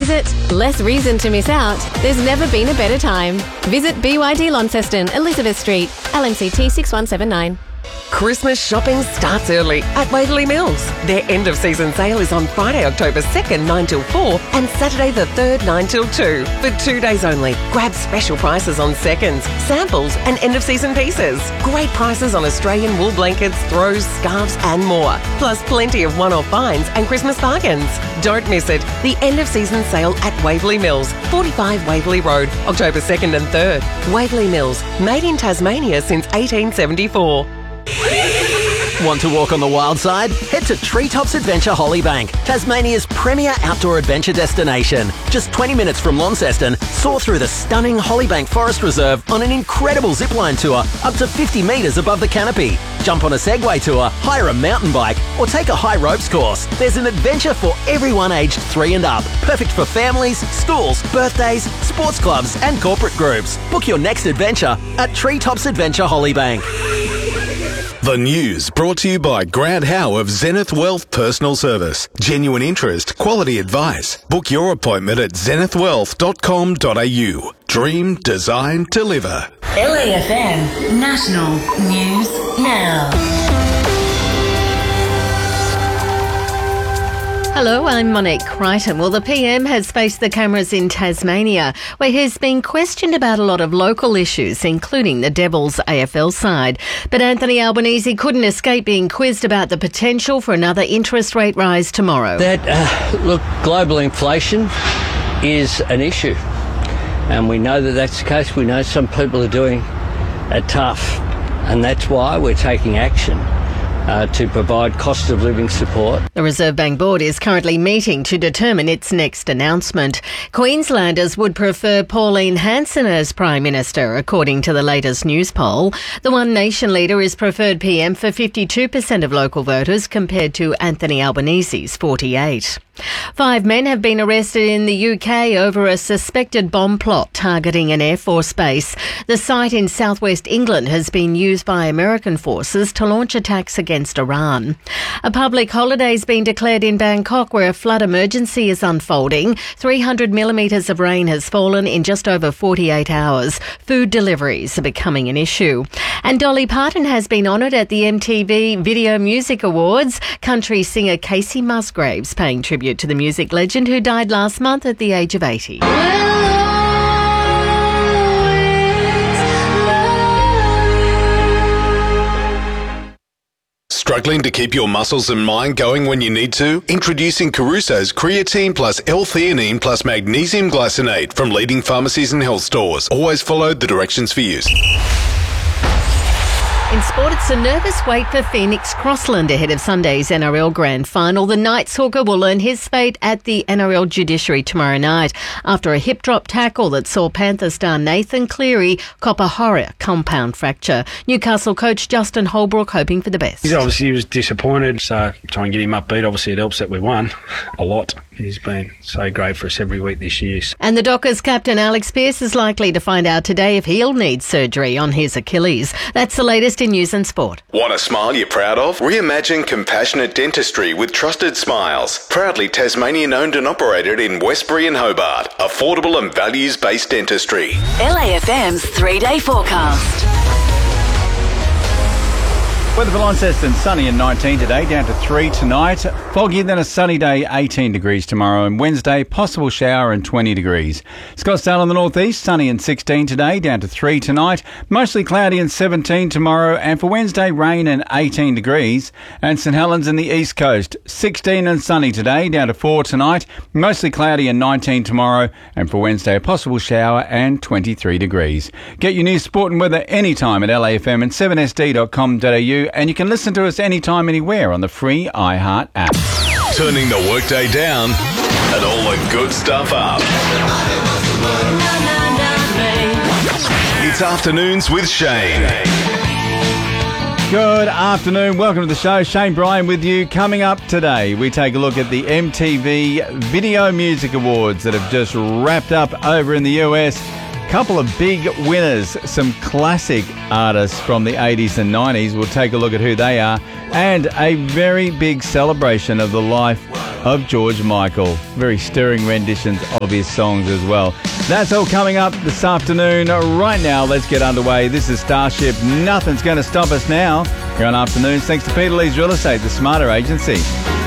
visit, less reason to miss out. There's never been a better time. Visit BYD Launceston, Elizabeth Street, LMCT 6179. Christmas shopping starts early at Waverley Mills. Their end-of-season sale is on Friday, October 2nd, 9 till 4 and Saturday the 3rd, 9 till 2. For 2 days only, grab special prices on seconds, samples and end-of-season pieces. Great prices on Australian wool blankets, throws, scarves and more. Plus plenty of one-off finds and Christmas bargains. Don't miss it. The end-of-season sale at Waverley Mills, 45 Waverley Road, October 2nd and 3rd. Waverley Mills, made in Tasmania since 1874. Want to walk on the wild side? Head to Treetops Adventure Hollybank, Tasmania's premier outdoor adventure destination. Just 20 minutes from Launceston, soar through the stunning Hollybank Forest Reserve on an incredible zipline tour up to 50 metres above the canopy. Jump on a Segway tour, hire a mountain bike, or take a high ropes course. There's an adventure for everyone aged 3 and up. Perfect for families, schools, birthdays, sports clubs and corporate groups. Book your next adventure at Treetops Adventure Hollybank. The news brought to you by Grant Howe of Zenith Wealth Personal Service. Genuine interest, quality advice. Book your appointment at zenithwealth.com.au. Dream, design, deliver. LAFM National News Now. Hello, I'm Monique Crichton. Well, the PM has faced the cameras in Tasmania, where he's been questioned about a lot of local issues, including the Devils AFL side. But Anthony Albanese couldn't escape being quizzed about the potential for another interest rate rise tomorrow. Look, global inflation is an issue, and we know that that's the case. We know some people are doing it tough, and that's why we're taking action to provide cost of living support. The Reserve Bank Board is currently meeting to determine its next announcement. Queenslanders would prefer Pauline Hanson as Prime Minister, according to the latest news poll. The One Nation leader is preferred PM for 52% of local voters, compared to Anthony Albanese's 48%. 5 men have been arrested in the UK over a suspected bomb plot targeting an Air Force base. The site in southwest England has been used by American forces to launch attacks against Iran. A public holiday has been declared in Bangkok, where a flood emergency is unfolding. 300 millimetres of rain has fallen in just over 48 hours. Food deliveries are becoming an issue. And Dolly Parton has been honoured at the MTV Video Music Awards. Country singer Casey Musgraves paying tribute to the music legend who died last month at the age of 80. Struggling to keep your muscles and mind going when you need to? Introducing Caruso's Creatine plus L-theanine plus magnesium glycinate from leading pharmacies and health stores. Always follow the directions for use. In sport, it's a nervous wait for Phoenix Crossland ahead of Sunday's NRL Grand Final. The Knights hooker will learn his fate at the NRL judiciary tomorrow night after a hip-drop tackle that saw Panther star Nathan Cleary cop a horror compound fracture. Newcastle coach Justin Holbrook hoping for the best. He was disappointed, so try and get him upbeat. Obviously, it helps that we won a lot. He's been so great for us every week this year. And the Dockers captain Alex Pearce is likely to find out today if he'll need surgery on his Achilles. That's the latest in news and sport. Want a smile you're proud of? Reimagine compassionate dentistry with Trusted Smiles. Proudly Tasmanian owned and operated in Westbury and Hobart. Affordable and values-based dentistry. LAFM's 3-day forecast. Weather for Launceston, sunny and 19 today, down to 3 tonight. Foggy, then a sunny day, 18 degrees tomorrow. And Wednesday, possible shower and 20 degrees. Scottsdale in the northeast, sunny and 16 today, down to 3 tonight. Mostly cloudy and 17 tomorrow. And for Wednesday, rain and 18 degrees. And St Helens in the east coast, 16 and sunny today, down to 4 tonight. Mostly cloudy and 19 tomorrow. And for Wednesday, a possible shower and 23 degrees. Get your news, sport and weather anytime at LAFM and 7sd.com.au. And you can listen to us anytime, anywhere on the free iHeart app. Turning the workday down and all the good stuff up. It's Afternoons with Shane. Good afternoon. Welcome to the show. Shane Bryan with you. Coming up today, we take a look at the MTV Video Music Awards that have just wrapped up over in the US. Couple of big winners, some classic artists from the 80s and 90s. We'll take a look at who they are, and a very big celebration of the life of George Michael. Very stirring renditions of his songs as well. That's all coming up this afternoon. Right now, let's get underway. This is Starship. Nothing's going to stop us now. Here on Afternoons, thanks to Peter Lee's Real Estate, the Smarter Agency.